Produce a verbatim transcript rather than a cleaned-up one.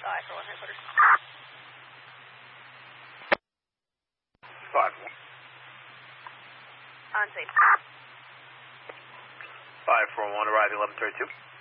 five for one headquarters. five. On scene. five four one, arriving eleven thirty-two.